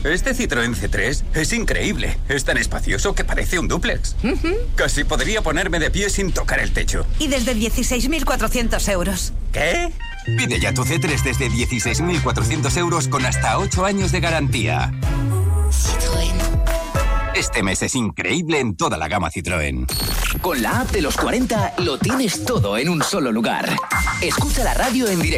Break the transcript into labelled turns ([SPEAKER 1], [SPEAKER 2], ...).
[SPEAKER 1] Este Citroën C3 es increíble. Es tan espacioso que parece un dúplex. Casi podría ponerme de pie sin tocar el techo.
[SPEAKER 2] Y desde 16.400 euros.
[SPEAKER 1] ¿Qué? Pide ya tu C3 desde 16.400 euros con hasta 8 años de garantía.
[SPEAKER 3] Citroën.
[SPEAKER 1] Este mes es increíble en toda la gama Citroën.
[SPEAKER 4] Con la app de los 40 lo tienes todo en un solo lugar. Escucha la radio en directo.